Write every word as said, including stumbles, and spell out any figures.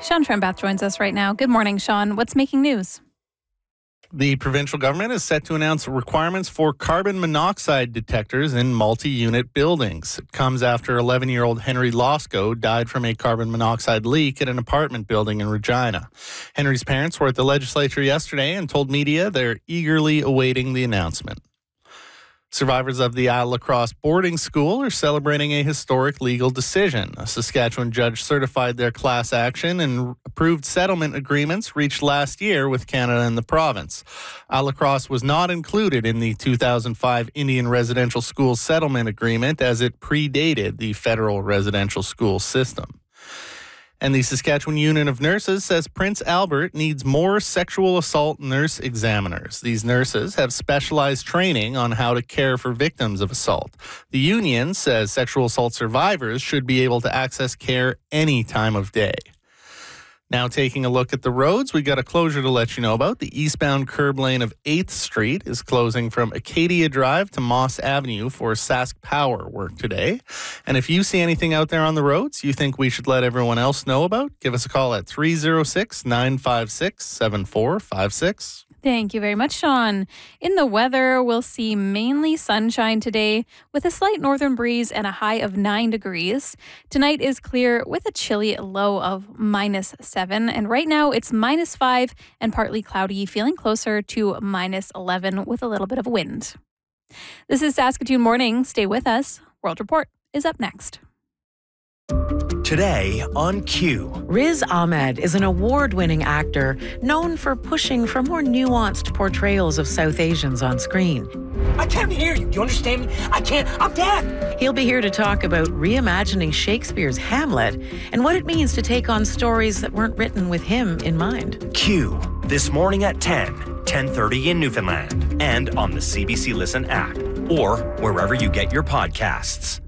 Sean Trembath joins us right now. Good morning, Sean. What's making news? The provincial government is set to announce requirements for carbon monoxide detectors in multi-unit buildings. It comes after eleven-year-old Henry Losco died from a carbon monoxide leak at an apartment building in Regina. Henry's parents were at the legislature yesterday and told media they're eagerly awaiting the announcement. Survivors of the Isle La Crosse boarding school are celebrating a historic legal decision. A Saskatchewan judge certified their class action and approved settlement agreements reached last year with Canada and the province. Isle La Crosse was not included in the two thousand five Indian Residential School Settlement Agreement as it predated the federal residential school system. And the Saskatchewan Union of Nurses says Prince Albert needs more sexual assault nurse examiners. These nurses have specialized training on how to care for victims of assault. The union says sexual assault survivors should be able to access care any time of day. Now taking a look at the roads, we got a closure to let you know about. The eastbound curb lane of eighth Street is closing from Acadia Drive to Moss Avenue for Sask Power work today. And if you see anything out there on the roads you think we should let everyone else know about, give us a call at three oh six, nine five six, seven four five six. Thank you very much, Sean. In the weather, we'll see mainly sunshine today with a slight northern breeze and a high of nine degrees. Tonight is clear with a chilly low of minus seven. And right now it's minus five and partly cloudy, feeling closer to minus eleven with a little bit of wind. This is Saskatoon Morning. Stay with us. World Report is up next. Today on Q. Riz Ahmed is an award-winning actor known for pushing for more nuanced portrayals of South Asians on screen. I can't hear you. Do you understand me? I can't. I'm deaf. He'll be here to talk about reimagining Shakespeare's Hamlet and what it means to take on stories that weren't written with him in mind. Q. This morning at ten, ten thirty in Newfoundland, and on the C B C Listen app, or wherever you get your podcasts.